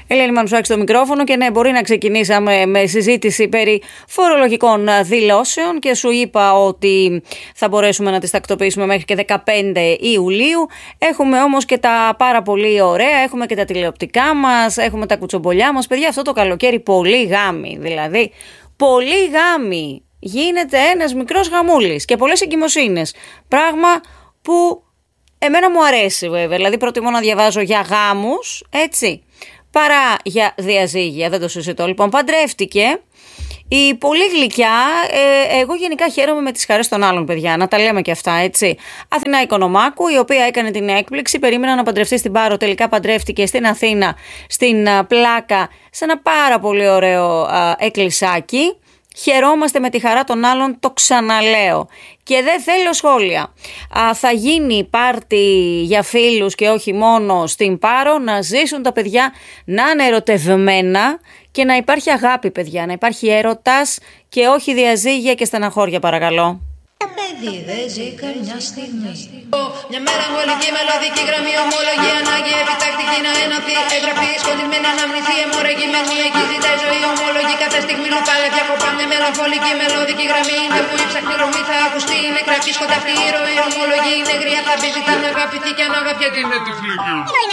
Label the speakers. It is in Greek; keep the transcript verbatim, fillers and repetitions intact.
Speaker 1: Ελένη Μανουσάκη στο μικρόφωνο και ναι, μπορεί να ξεκινήσαμε με συζήτηση περί φορολογικών δηλώσεων και σου είπα ότι θα μπορέσουμε να τις τακτοποιήσουμε μέχρι και δεκαπέντε Ιουλίου. Έχουμε όμως και τα πάρα πολύ ωραία, έχουμε και τα τηλεοπτικά μας, έχουμε τα κουτσομπολιά μας. Παιδιά, αυτό το καλοκαίρι πολύ γάμοι, δηλαδή πολύ γάμοι. Γίνεται ένας μικρός γαμούλης και πολλές εγκυμοσύνες. Πράγμα που εμένα μου αρέσει βέβαια, δηλαδή προτιμώ να διαβάζω για γάμους, έτσι, παρά για διαζύγια, δεν το συζητώ. Λοιπόν, παντρεύτηκε η πολύ γλυκιά, ε, εγώ γενικά χαίρομαι με τις χαρές των άλλων, παιδιά, να τα λέμε και αυτά, έτσι. Αθηνά Οικονομάκου, η οποία έκανε την έκπληξη, περίμενα να παντρευτεί στην Πάρο, τελικά παντρεύτηκε στην Αθήνα, στην α, Πλάκα, σε ένα πάρα πολύ ωραίο α, εκκλησάκι. Χαιρόμαστε με τη χαρά των άλλων, το ξαναλέω. Και δεν θέλω σχόλια. Α, θα γίνει πάρτι για φίλους και όχι μόνο στην Πάρο, να ζήσουν τα παιδιά, να είναι ερωτευμένα και να υπάρχει αγάπη, παιδιά, να υπάρχει έρωτας και όχι διαζύγια και στεναχώρια, παρακαλώ.
Speaker 2: Το παιδί δεν ζει καμιά στιγμή. Μια μελαγχολική μελωδική γραμμή, ομολογία, ανάγκη επιτακτική να ενωθεί. Εγγραφή σκοτεινή να αναμνηθεί, αιμορραγή μελωδική. Ζητάει ζωή, ομολογεί κάθε στιγμή να πάλι διακοπά. Μια μελαγχολική μελωδική γραμμή είναι που η ψαχνή ρομή θα ακουστεί. Είναι κρατή σκοταφή η ροή, ομολογεί είναι γριά. Θα μπει, ζητά να αγαπηθεί και αν αγαπιέται είναι τυφλή.